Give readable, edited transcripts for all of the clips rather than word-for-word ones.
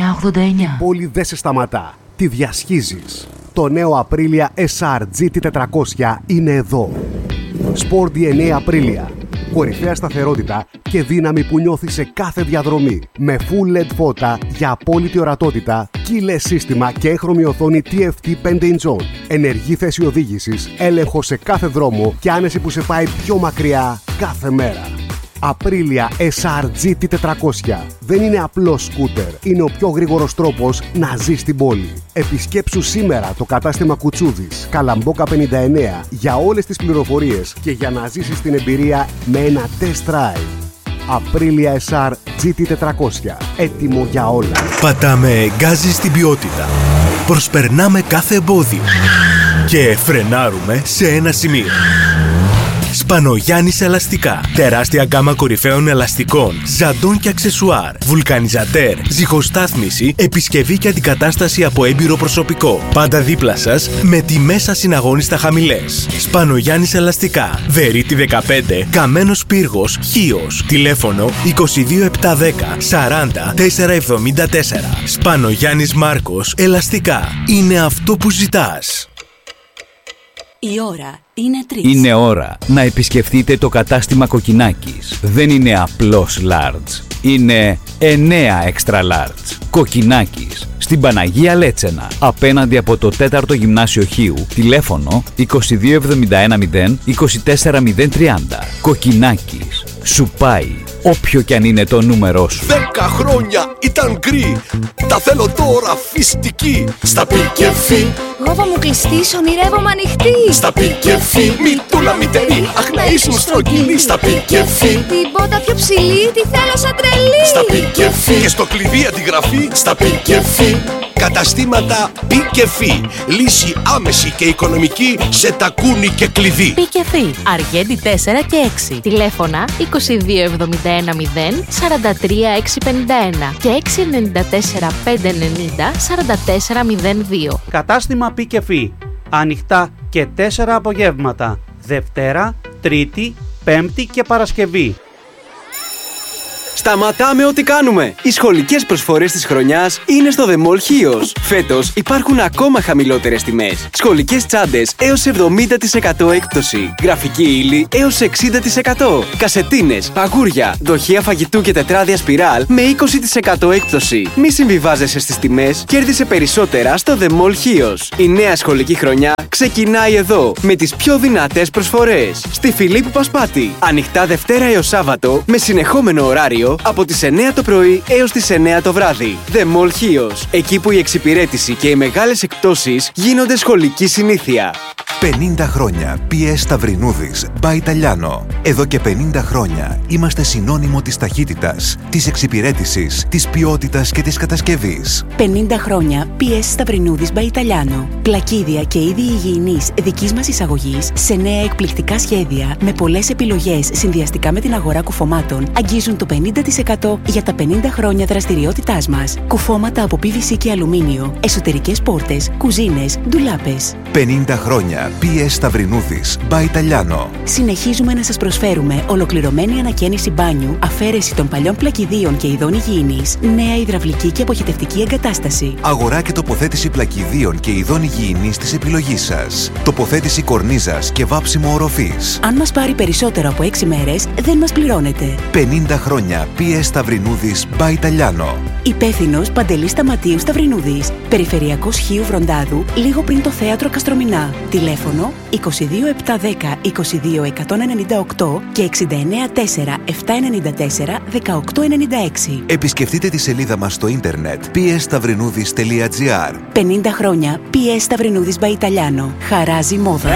Η πόλη δεν σε σταματά. Τη διασχίζεις. Το νέο Aprilia SR GT400 είναι εδώ. Sport DNA Aprilia. Κορυφαία σταθερότητα και δύναμη που νιώθει σε κάθε διαδρομή. Με full LED φώτα για απόλυτη ορατότητα, keyless σύστημα και έγχρωμη οθόνη TFT 5 inch. Ενεργή θέση οδήγησης, έλεγχο σε κάθε δρόμο και άνεση που σε πάει πιο μακριά κάθε μέρα. Aprilia SR GT400. Δεν είναι απλό σκούτερ, είναι ο πιο γρήγορος τρόπος να ζεις στην πόλη. Επισκέψου σήμερα το κατάστημα Κουτσούδης, Καλαμπόκα 59 για όλες τις πληροφορίες και για να ζήσεις την εμπειρία με ένα test drive. Aprilia SR GT400. Έτοιμο για όλα. Πατάμε γκάζι στην ποιότητα. Προσπερνάμε κάθε εμπόδιο. Και φρενάρουμε σε ένα σημείο. Σπανογιάννης Ελαστικά. Τεράστια γκάμα κορυφαίων ελαστικών, ζαντών και αξεσουάρ. Βουλκανιζατέρ, ζυγοστάθμιση, επισκευή και αντικατάσταση από έμπειρο προσωπικό. Πάντα δίπλα σας με τιμές ασυναγώνιστα χαμηλές. Σπανογιάννης Ελαστικά. Βερίτη 15, Καμένος Πύργος, Χίος. Τηλέφωνο 22710 40 474. Σπανογιάννης Μάρκος Ελαστικά. Είναι αυτό που ζητάς. Η ώρα είναι 3. Είναι ώρα να επισκεφτείτε το κατάστημα Κοκκινάκης. Δεν είναι απλώς large. Είναι 9 extra large. Κοκκινάκης. Στην Παναγία Λέτσενα. Απέναντι από το 4ο Γυμνάσιο Χίου. Τηλέφωνο 22710 24030. Κοκκινάκης. Σου πάει όποιο κι αν είναι το νούμερό σου. 10 χρόνια ήταν γκρι. Τα θέλω τώρα φυστική. Στα πικεφί. Γόβα μου κλειστής, ονειρεύομαι ανοιχτή. Στα πικεφί. Μητούλα μητερή. Αχ να ήσουν στρογγυλή. Στα πικεφί. Την πότα πιο ψηλή, τη θέλω σαν τρελή. Στα πικεφί. Και στο κλειδί αντιγραφή. Στα πικεφί. Καταστήματα Πικεφί. Λύση άμεση και οικονομική σε τακούνι και κλειδί. Πικεφί. Αργέντη 4 και 6. Τηλέφωνα 22710 43 651 και 694 590 4402. Κατάστημα Πικεφί. Ανοιχτά και 4 απογεύματα. Δευτέρα, Τρίτη, Πέμπτη και Παρασκευή. Σταματάμε ό,τι κάνουμε! Οι σχολικές προσφορές της χρονιάς είναι στο The Mall Chios. Φέτος υπάρχουν ακόμα χαμηλότερες τιμές. Σχολικές τσάντες έως 70% έκπτωση. Γραφική ύλη έως 60%. Κασετίνες, παγούρια, δοχεία φαγητού και τετράδια σπιράλ με 20% έκπτωση. Μη συμβιβάζεσαι στις τιμές, κέρδισε περισσότερα στο The Mall Chios. Η νέα σχολική χρονιά ξεκινάει εδώ με τις πιο δυνατές προσφορές. Στη Φιλίππου Πασπάτη. Ανοιχτά Δευτέρα έως Σάββατο με συνεχόμενο ωράριο από τις 9 το πρωί έως τις 9 το βράδυ. The Mall Chios. Εκεί που η εξυπηρέτηση και οι μεγάλες εκπτώσεις γίνονται σχολική συνήθεια. 50 χρόνια PS Σταυρινούδης by Italiano. Εδώ και 50 χρόνια είμαστε συνώνυμο της ταχύτητας, της εξυπηρέτησης, της ποιότητας και της κατασκευής. 50 χρόνια PS Σταυρινούδης by Italiano. Πλακίδια και είδη υγιεινής δικής μας εισαγωγής σε νέα εκπληκτικά σχέδια με πολλές επιλογές συνδυαστικά με την αγορά κουφωμάτων αγγίζουν το 50% για τα 50 χρόνια δραστηριότητάς μας. Κουφώματα από PVC και αλουμίνιο, εσωτερικές πόρτες, κουζίνες, ντουλάπες. 50 χρόνια PS Σταυρινούδης by Italiano. Συνεχίζουμε να σας προσφέρουμε ολοκληρωμένη ανακαίνιση μπάνιου, αφαίρεση των παλιών πλακιδίων και ειδών υγιεινής, νέα υδραυλική και αποχετευτική εγκατάσταση. Αγορά και τοποθέτηση πλακιδίων και ειδών υγιεινής της επιλογής σας. Τοποθέτηση κορνίζας και βάψιμο οροφής. Αν μας πάρει περισσότερο από 6 μέρες, δεν μας πληρώνετε. 50 χρόνια PS Σταυρινούδης by Italiano. Υπεύθυνος Παντελής Σταματίου Σταυρινούδης. Περιφερειακός Χίου Βροντάδου, λίγο πριν το θέατρο Καστρομηνά. Τηλέφωνο 22710 22198 και 694 794 1896. Επισκεφτείτε τη σελίδα μας στο ίντερνετ psstavrinudis.gr. 50 χρόνια PS Σταυρινούδης by Italiano. Χαράζει μόδα.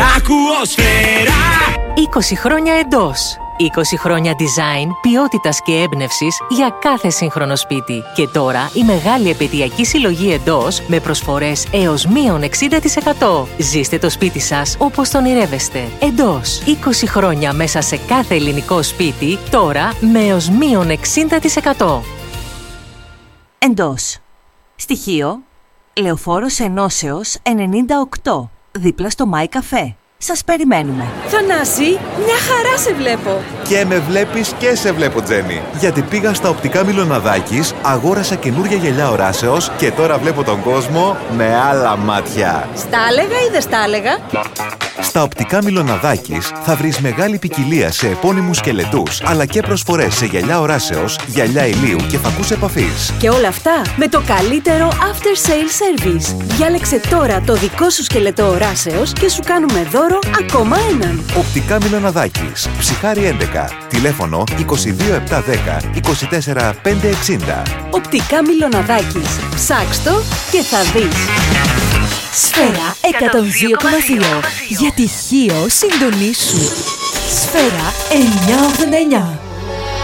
20 χρόνια εντός. 20 χρόνια design, ποιότητας και έμπνευσης για κάθε σύγχρονο σπίτι. Και τώρα η μεγάλη επαιτειακή συλλογή εντός με προσφορές έως μείον 60%. Ζήστε το σπίτι σας όπως το ονειρεύεστε. Εντός. 20 χρόνια μέσα σε κάθε ελληνικό σπίτι, τώρα με έως μείον 60%. Εντός. Στοιχείο Λεωφόρος Ενώσεως 98, δίπλα στο My Cafe. Σας περιμένουμε. Θανάση, μια χαρά σε βλέπω. Και με βλέπεις και σε βλέπω, Τζέννη. Γιατί πήγα στα οπτικά Μιλωναδάκης, αγόρασα καινούρια γυαλιά οράσεως και τώρα βλέπω τον κόσμο με άλλα μάτια. Στα έλεγα ή δεν στα έλεγα? Στα οπτικά Μιλωναδάκης θα βρεις μεγάλη ποικιλία σε επώνυμους σκελετούς, αλλά και προσφορές σε γυαλιά οράσεως, γυαλιά ηλίου και φακούς επαφής. Και όλα αυτά με το καλύτερο after sale service. Διάλεξε τώρα το δικό σου σκελετό οράσεως και σου κάνουμε δώρο ακόμα έναν. Οπτικά Μιλωναδάκης, Ψυχάρη 11, τηλέφωνο 22710 24560. Οπτικά Μιλωναδάκης. Ψάξτο και θα δεις. Σφαίρα 102,2. Για τυχείο συντονίσου. Σφαίρα 989.